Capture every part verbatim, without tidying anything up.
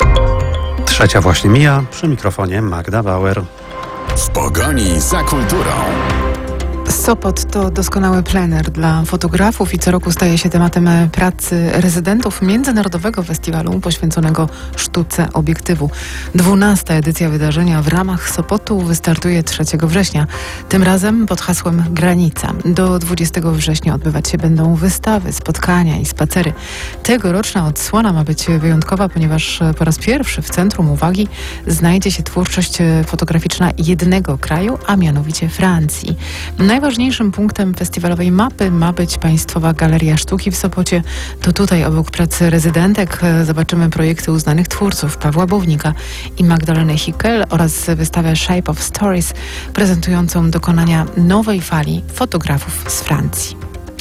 Trzecia właśnie mija, przy mikrofonie Magda Bauer. W pogoni za kulturą. Sopot to doskonały plener dla fotografów i co roku staje się tematem pracy rezydentów Międzynarodowego Festiwalu poświęconego sztuce obiektywu. Dwunasta edycja wydarzenia w ramach Sopotu wystartuje trzeciego września. Tym razem pod hasłem Granica. Do dwudziestego września odbywać się będą wystawy, spotkania i spacery. Tegoroczna odsłona ma być wyjątkowa, ponieważ po raz pierwszy w centrum uwagi znajdzie się twórczość fotograficzna jednego kraju, a mianowicie Francji. Najważniejszym punktem festiwalowej mapy ma być Państwowa Galeria Sztuki w Sopocie. To tutaj obok pracy rezydentek zobaczymy projekty uznanych twórców Pawła Bownika i Magdaleny Hickel oraz wystawę Shape of Stories prezentującą dokonania nowej fali fotografów z Francji.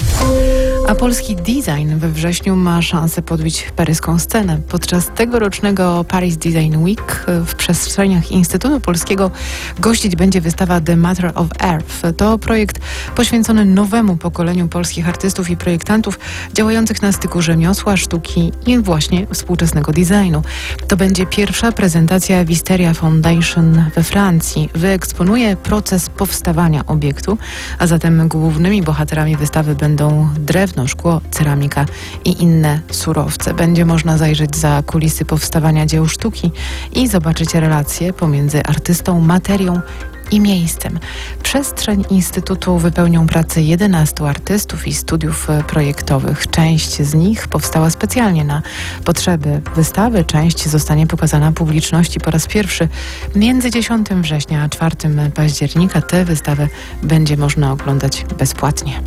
A polski design we wrześniu ma szansę podbić paryską scenę. Podczas tegorocznego Paris Design Week w przestrzeniach Instytutu Polskiego gościć będzie wystawa The Matter of Earth. To projekt poświęcony nowemu pokoleniu polskich artystów i projektantów działających na styku rzemiosła, sztuki i właśnie współczesnego designu. To będzie pierwsza prezentacja Wisteria Foundation we Francji. Wyeksponuje proces powstawania obiektu, a zatem głównymi bohaterami wystawy będą drewno, szkło, ceramika i inne surowce. Będzie można zajrzeć za kulisy powstawania dzieł sztuki i zobaczyć relacje pomiędzy artystą, materią i miejscem. Przestrzeń Instytutu wypełnią pracę jedenastu artystów i studiów projektowych. Część z nich powstała specjalnie na potrzeby wystawy. Część zostanie pokazana publiczności po raz pierwszy. Między dziesiątego września a czwartego października tę wystawę będzie można oglądać bezpłatnie.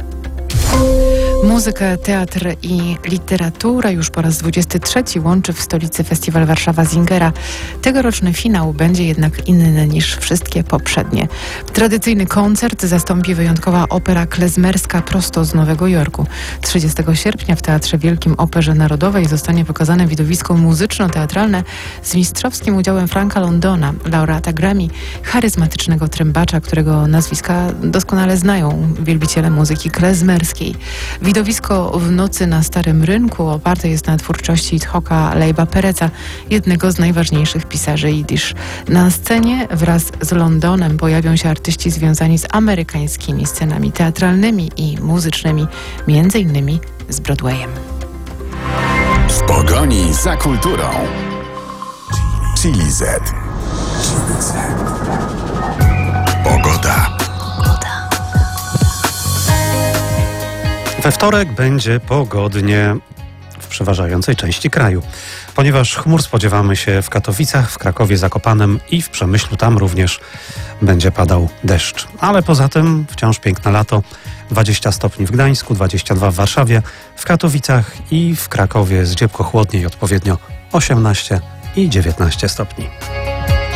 Muzykę, teatr i literaturę już po raz dwudziesty trzeci łączy w stolicy Festiwal Warszawa Singera. Tegoroczny finał będzie jednak inny niż wszystkie poprzednie. Tradycyjny koncert zastąpi wyjątkowa opera klezmerska prosto z Nowego Jorku. trzydziestego sierpnia w Teatrze Wielkim Operze Narodowej zostanie pokazane widowisko muzyczno-teatralne z mistrzowskim udziałem Franka Londona, laureata Grammy, charyzmatycznego trębacza, którego nazwiska doskonale znają wielbiciele muzyki klezmerskiej. Widowisko w nocy na Starym Rynku oparte jest na twórczości Ithoka Lejba Pereca, jednego z najważniejszych pisarzy jidysz. Na scenie wraz z Londonem pojawią się artyści związani z amerykańskimi scenami teatralnymi i muzycznymi, między innymi z Broadwayem. W pogoni za kulturą. Chili Z. Pogoda. We wtorek będzie pogodnie w przeważającej części kraju, ponieważ chmur spodziewamy się w Katowicach, w Krakowie, Zakopanem i w Przemyślu. Tam również będzie padał deszcz. Ale poza tym wciąż piękne lato. dwadzieścia stopni w Gdańsku, dwadzieścia dwa w Warszawie, w Katowicach i w Krakowie zdziepko chłodniej, odpowiednio osiemnaście i dziewiętnaście stopni.